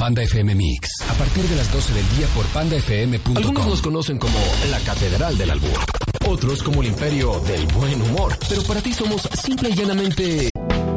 Panda FM Mix. A partir de las 12 del día por pandafm.com. Algunos nos conocen como la Catedral del Albur. Otros como el Imperio del Buen Humor. Pero para ti somos simple y llanamente...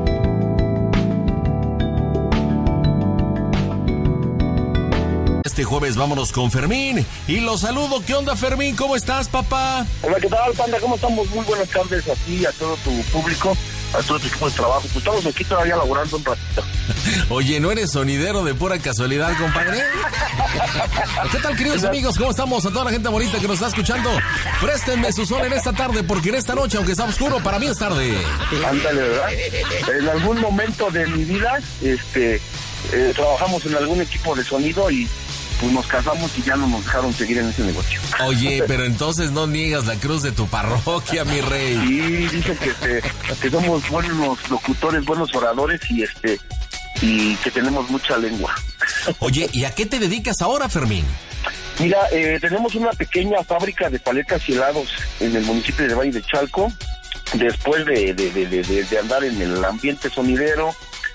Este jueves vámonos con Fermín y los saludo. ¿Qué onda, Fermín? ¿Cómo estás, papá? Hola, ¿qué tal, Panda? ¿Cómo estamos? Muy buenas tardes a ti, a todo tu público, a todo tu equipo de trabajo. Pues estamos aquí todavía laborando un ratito. Oye, ¿no eres sonidero de pura casualidad, compadre? ¿Qué tal, queridos amigos? ¿Cómo estamos? A toda la gente bonita que nos está escuchando. Préstenme su sol en esta tarde, porque en esta noche, aunque está oscuro, para mí es tarde. Ándale, ¿verdad? En algún momento de mi vida, trabajamos en algún equipo de sonido y pues nos casamos y ya no nos dejaron seguir en ese negocio. Oye, pero entonces no niegas la cruz de tu parroquia, mi rey. Sí, dicen que somos buenos locutores, buenos oradores y que tenemos mucha lengua. Oye, ¿y a qué te dedicas ahora, Fermín? Mira, tenemos una pequeña fábrica de paletas y helados en el municipio de Valle de Chalco. Después de andar en el ambiente sonidero,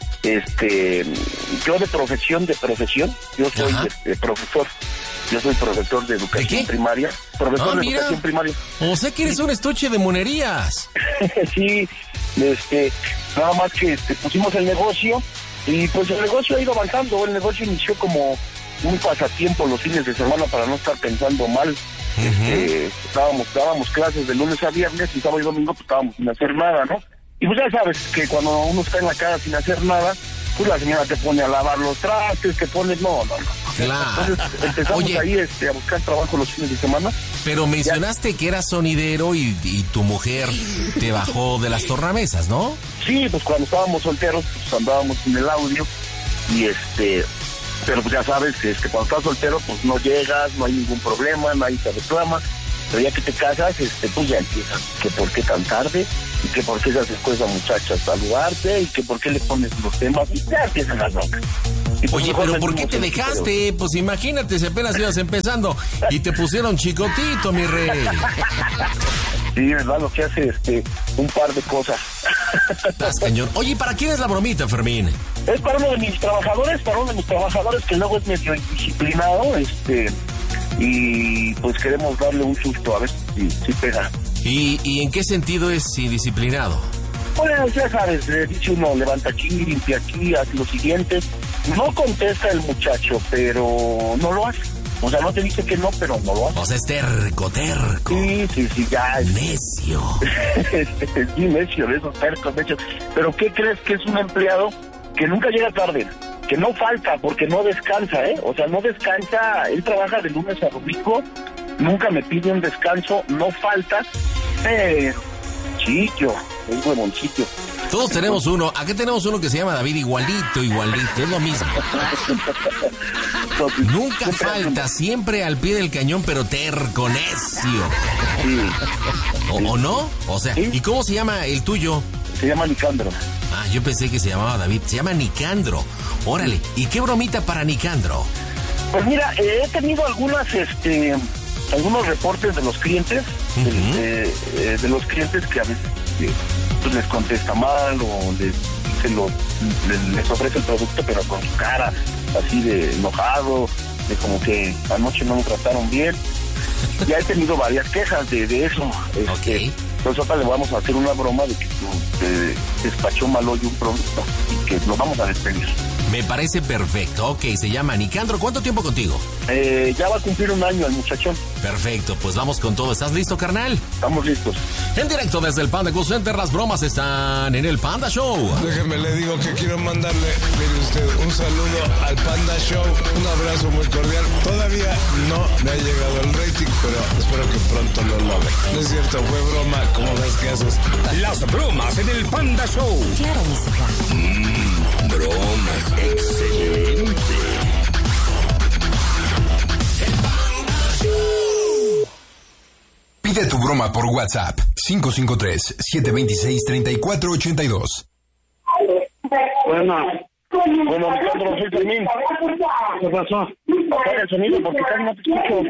yo de profesión, yo soy profesor. Yo soy profesor de educación primaria. Profesor de educación primaria. O sea que eres un estuche de monerías. Sí, nada más que pusimos el negocio y pues el negocio ha ido avanzando. El negocio inició como un pasatiempo los fines de semana para no estar pensando mal. Dábamos clases de lunes a viernes y sábado y domingo pues estábamos sin hacer nada, ¿no? Y pues ya sabes que cuando uno está en la casa sin hacer nada, pues la señora te pone a lavar los trastes, te pone... No. Claro. Entonces empezamos ahí a buscar trabajo los fines de semana. Pero mencionaste que eras sonidero y tu mujer te bajó de las tornamesas, ¿no? Sí, pues cuando estábamos solteros, pues andábamos en el audio y pero pues ya sabes, cuando estás soltero, pues no llegas, no hay ningún problema, nadie te reclama. Pero ya que te casas, pues ya empiezan, que por qué tan tarde, y que por qué se hace después a muchachas saludarte, y que por qué le pones los temas, y ya empiezan las broncas. Oye, pero ¿por qué te dejaste? Pues imagínate si apenas ibas empezando y te pusieron chicotito, mi rey. Sí, ¿verdad? Lo que hace un par de cosas. Estás cañón. Oye, ¿para quién es la bromita, Fermín? Es para uno de mis trabajadores que luego es medio indisciplinado, y pues queremos darle un susto a ver si pega. ¿Y en qué sentido es indisciplinado? Pues ya sabes, dice uno, levanta aquí, limpia aquí, haz lo siguiente. No contesta el muchacho, pero no lo hace. O sea, no te dice que no, pero no lo hace. O sea, es terco. Sí, ya es... Necio. Sí, necio, de esos tercos, necio. Pero ¿qué crees? Que es un empleado que nunca llega tarde, que no falta, porque no descansa, O sea, no descansa, él trabaja de lunes a domingo, nunca me pide un descanso, no falta, pero chillo, es huevoncillo. Todos tenemos uno. Aquí tenemos uno que se llama David, igualito, es lo mismo. Nunca falta, siempre al pie del cañón, pero terco, necio. Sí. ¿O no? O sea, ¿y cómo se llama el tuyo? Se llama Nicandro. Ah, yo pensé que se llamaba David. Se llama Nicandro. Órale, ¿y qué bromita para Nicandro? Pues mira, he tenido algunos reportes de los clientes, de los clientes que a veces pues les contesta mal o les ofrece el producto pero con su cara así de enojado, de como que anoche no me trataron bien. Ya he tenido varias quejas de eso. Nosotros le vamos a hacer una broma de que despachó mal hoy un producto y que lo vamos a despedir. Me parece perfecto. Ok, se llama Nicandro. ¿Cuánto tiempo contigo? Ya va a cumplir un año el muchachón. Perfecto, pues vamos con todo. ¿Estás listo, carnal? Estamos listos. En directo desde el Panda Cool Center, las bromas están en el Panda Show. Déjeme, le digo que quiero mandarle, mire usted, un saludo al Panda Show. Un abrazo muy cordial. Todavía no me ha llegado el rating, pero espero que pronto lo logre. No es cierto, fue broma. ¿Cómo ves que haces? Las bromas en el Panda Show. Claro, música. Bromas. Excelente. Pide tu broma por WhatsApp 553-726-3482. Bueno, Alejandro, soy Fermín. ¿Qué pasó? Apaga el sonido porque casi no te escucho.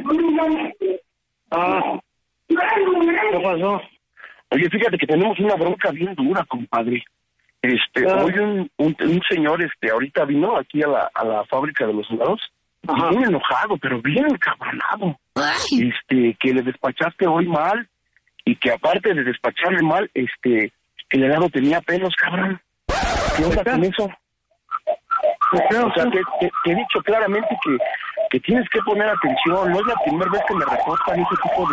¿Qué pasó? Oye, fíjate que tenemos una bronca bien dura, compadre. Hoy un señor, ahorita vino aquí a la fábrica de los helados, y bien enojado, pero bien encabronado. Que le despachaste hoy mal, y que aparte de despacharle mal, que el helado tenía pelos, cabrón. ¿Qué onda con eso? O sea, te he dicho claramente que tienes que poner atención. No es la primera vez que me reportan ese tipo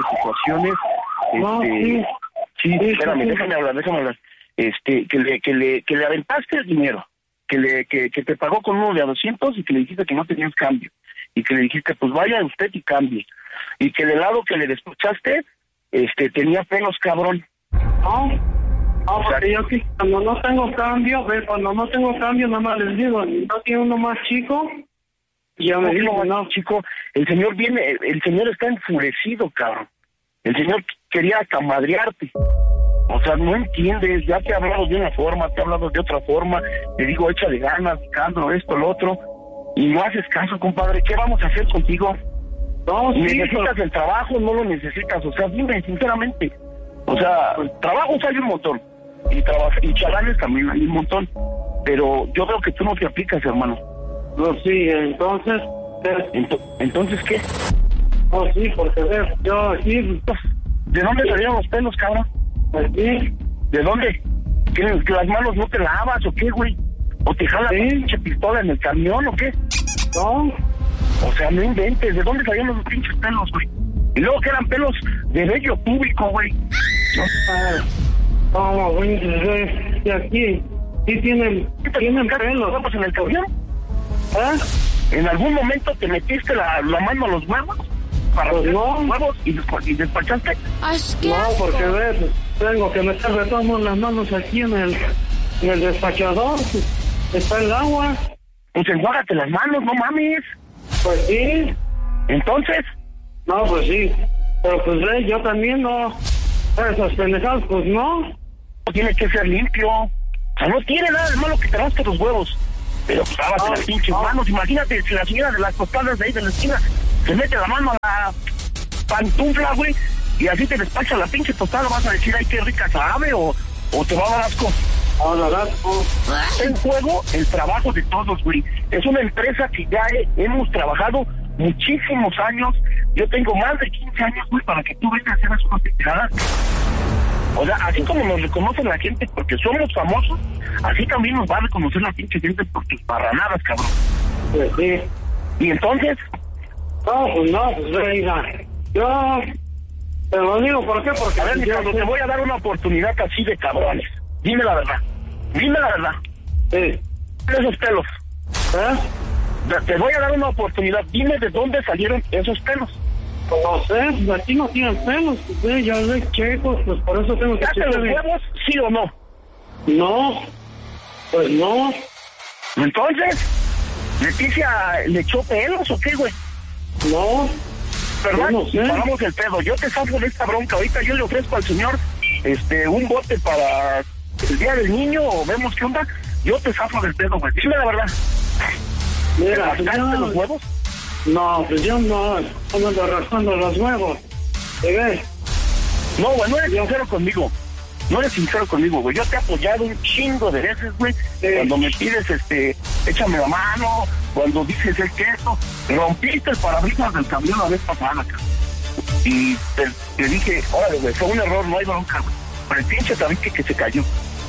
de situaciones. Sí, espérame, déjame hablar. Que le aventaste el dinero, que te pagó con uno de a 200 y que le dijiste que no tenías cambio. Y que le dijiste, pues vaya usted y cambie. Y que el helado que le despachaste, tenía pelos, cabrón. O sea, yo sí, cuando no tengo cambio, nada más les digo, ¿no tiene uno más chico? Y ya me dijo, no, chico, el señor está enfurecido, cabrón. El señor quería camadrearte. O sea, no entiendes, ya te he hablado de una forma, te he hablado de otra forma, te digo, échale ganas, Candro, esto, lo otro, y no haces caso, compadre. ¿Qué vamos a hacer contigo? No, ¿necesitas el trabajo? No lo necesitas, o sea, dime, sinceramente. O sea, trabajos hay un montón, y chalanes también hay un montón, pero yo creo que tú no te aplicas, hermano. No, sí, entonces... ¿Entonces qué? No, sí, porque yo aquí... ¿De dónde salieron los pelos, cabrón? Pues sí. ¿De dónde? ¿Que las manos no te lavas o qué, güey? ¿O te jalas la pinche pistola en el camión o qué? No. O sea, no inventes. ¿De dónde salían los pinches pelos, güey? Y luego que eran pelos de vello púbico, güey. No, güey, de aquí. Sí tienen pelos. ¿Huevos en el camión? ¿En algún momento te metiste la mano a los huevos? Para hacer los huevos y despachaste. No, porque tengo que meter de todas las manos aquí en el despachador. Está el agua. Pues enjuágate las manos, no mames. Pues sí. ¿Entonces? No, pues sí. Pero pues yo también no. Esas pendejadas, pues no. Tiene que ser limpio. O sea, no tiene nada de malo que te rasques los huevos. Pero pues lávate las pinches manos. Imagínate si la señora de las tostadas de ahí de la esquina se mete la mano a la pantufla, güey, y así te despacha la pinche tostada. Vas a decir, ay, qué rica sabe, o te va a dar asco. Está en juego el trabajo de todos, güey. Es una empresa que ya hemos trabajado muchísimos años. Yo tengo más de 15 años, güey, para que tú vengas a hacer unas pendejadas. O sea, así como nos reconoce la gente porque somos famosos, así también nos va a reconocer la pinche gente por tus parranadas, cabrón. Pues sí. ¿Y entonces? Pues venga. Yo te lo digo, ¿por qué? Porque... A ver, Ricardo, te voy a dar una oportunidad así de cabrones. Dime la verdad. Sí. Esos pelos. Te voy a dar una oportunidad. Dime de dónde salieron esos pelos. No sé, aquí no tienen pelos. Ya ves, checos, pues por eso tengo que... ¿Ya te los huevos, sí o no? No. Pues no. Entonces, ¿Leticia le echó pelos o qué, güey? No. ¿Verdad? No sé. Paramos el pedo. Yo te salgo de esta bronca. Ahorita yo le ofrezco al señor un bote para el día del niño, o vemos qué onda. Yo te zafo del pedo, güey. Dime la verdad. Mira, ¿te rascaste los huevos? No, pues yo no ando rascando los huevos. ¿Te ves? No, güey, no eres sincero conmigo, güey. Yo te he apoyado un chingo de veces, güey. Cuando me pides, échame la mano. Cuando dices el queso, rompiste el parabrisas del camión la vez pasada, cabrón. Y te dije, órale, güey, fue un error, no hay bronca, güey. Pero el pinche tabique que se cayó.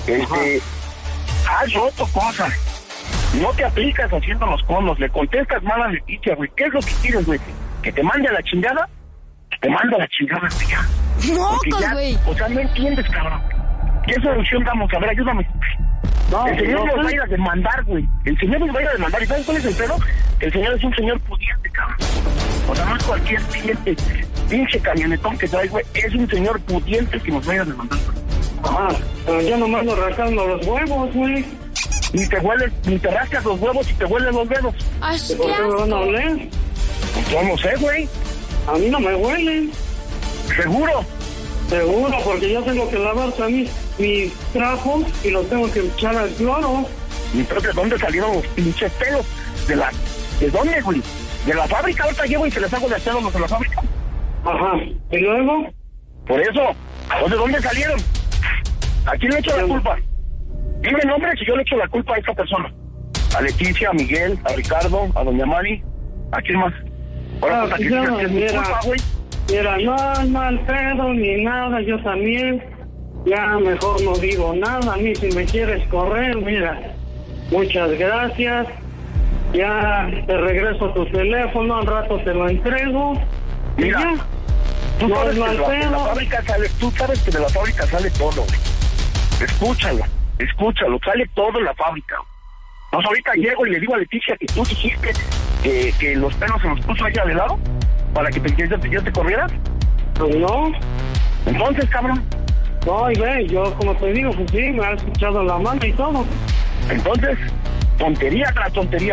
Has roto cosas. No te aplicas haciendo los conos, le contestas mal a Leticia, güey. ¿Qué es lo que quieres, güey? ¿Que te mande a la chingada? Te mando a la chingada, güey, ya. ¡Mocos, güey! O sea, no entiendes, cabrón. ¿Qué solución damos? A ver, ayúdame. No, el señor nos va a ir a demandar, güey. El señor nos va a ir a demandar. ¿Y sabes cuál es el pedo? El señor es un señor pudiente, cabrón. O sea, no es cualquier pinche camionetón que trae, güey. Es un señor pudiente que nos va a ir a demandar, güey. Pero yo nomás ando rascando los huevos, güey. Ni te rascas los huevos y te huelen los dedos. ¿Por qué me van a oler? Yo no sé, güey. A mí no me huelen. ¿Seguro? Seguro, porque yo tengo que lavar también mis trapos y los tengo que echar al cloro. Entonces, ¿de dónde salieron los pinches pelos? ¿De dónde, güey? ¿De la fábrica? Ahorita llego y se les hago de pelos los de la fábrica. Ajá. ¿Y luego? Por eso. ¿De dónde salieron? ¿A quién le echo la culpa? Dime nombres y yo le echo la culpa a esa persona. A Leticia, a Miguel, a Ricardo, a doña Mari. ¿A quién más? Ahora, pues, ¿a quién es mi culpa, güey? Mira, no, Alfredo, ni nada, yo también. Ya mejor no digo nada. A mí, si me quieres correr, mira, muchas gracias. Ya te regreso tu teléfono, al rato te lo entrego. Mira, ya. Tú sabes que de la fábrica sale todo, güey. Escúchalo, sale todo en la fábrica. Pues ahorita llego y le digo a Leticia que tú dijiste que los pelos se los puso allá de lado para que yo te corrieras. Pues no. Entonces, cabrón. No, y ve, yo como te digo, pues sí, me has echado la mano y todo. Entonces, tontería tras tontería.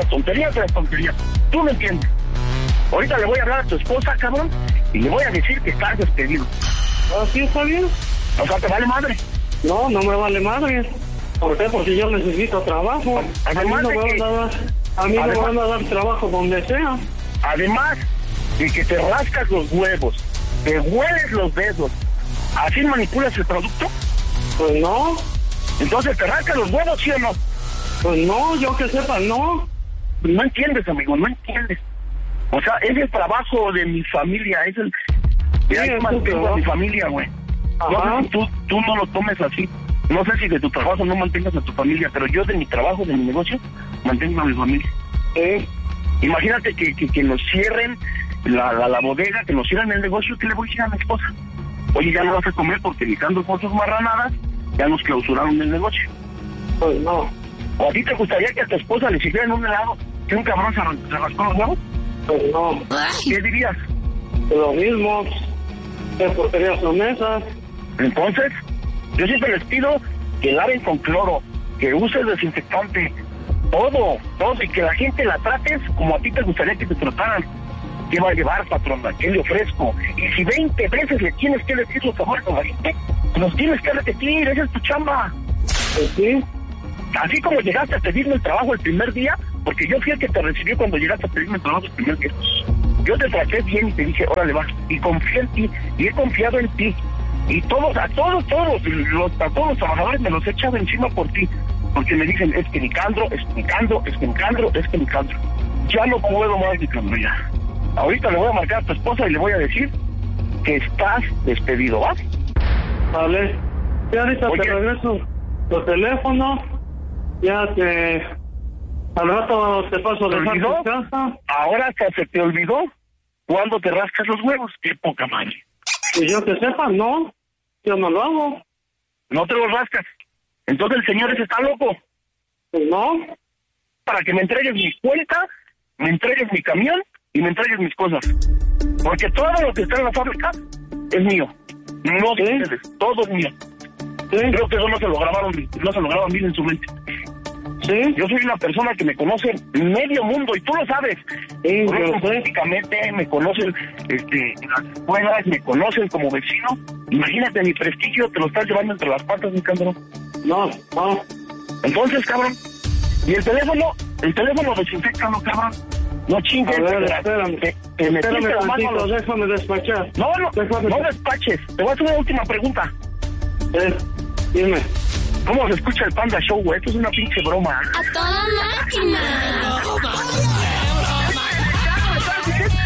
Tú me entiendes. Ahorita le voy a hablar a tu esposa, cabrón, y le voy a decir que estás despedido. ¿Así está bien? O sea, ¿te vale madre? No me vale madre. ¿Por qué? Porque yo necesito trabajo. Además a mí me van a dar trabajo donde sea. Además de que te rascas los huevos, te hueles los dedos, ¿así manipulas el producto? Pues no. Entonces, ¿te rascas los huevos, sí o no? Pues no, yo que sepa, no. No entiendes, amigo, no entiendes. O sea, es el trabajo de mi familia, es el... De ahí mantengo a mi familia, güey. No sé si tú no lo tomes así. No sé si de tu trabajo no mantengas a tu familia, pero yo de mi trabajo, de mi negocio, mantengo a mi familia. Imagínate que nos cierren la bodega, que nos cierren el negocio, ¿qué le voy a decir a mi esposa? Oye, ya no vas a comer porque gritando cosas marranadas, ya nos clausuraron el negocio. Pues no. ¿O a ti te gustaría que a tu esposa le sirvieran un helado que un cabrón se rascó los huevos? Pues no. ¿Qué dirías? Lo mismo. ¿Qué porquerías son esas? Entonces, yo siempre les pido que laven con cloro, que uses desinfectante, todo, y que la gente la trates como a ti te gustaría que te trataran. ¿Qué va a llevar, patrona? ¿Qué le ofrezco? Y si 20 veces le tienes que decir los favores a la gente, los tienes que repetir, esa es tu chamba. Pues sí. Así como llegaste a pedirme el trabajo el primer día, porque yo fui el que te recibió cuando llegaste a pedirme el trabajo el primer día. Yo te traté bien y te dije, órale, va. Y confié en ti, y he confiado en ti. Y a todos los trabajadores me los he echado encima por ti. Porque me dicen, es que Nicandro. Ya no puedo más, Nicandro, ya. Ahorita le voy a marcar a tu esposa y le voy a decir que estás despedido, ¿va? Vale. Ya ahorita te regreso tu teléfono. Ya te... Al rato te paso a dejar tu casa. Ahora hasta se te olvidó cuando te rascas los huevos. Qué poca madre. Y yo que sepa, no. Yo no lo hago. No te los rascas. Entonces el señor ese está loco. Pues no. Para que me entregues mi cuenta, me entregues mi camión y me entregues mis cosas. Porque todo lo que está en la fábrica es mío. No de ustedes, todo es mío. ¿Sí? Creo que eso no se lo grabaron bien en su mente. ¿Sí? Yo soy una persona que me conoce medio mundo y tú lo sabes. Políticamente me conocen en las escuelas, me conocen como vecino. Imagínate mi prestigio, te lo estás llevando entre las patas, mi cabrón. No. Entonces, cabrón, y el teléfono desinfectalo, cabrón. No chingues. A ver, espérame. Espérame tantito, déjame despachar. No despaches. Te voy a hacer una última pregunta. Dime. ¿Cómo se escucha el Panda Show, güey? Esto es una pinche broma. ¡A toda máquina!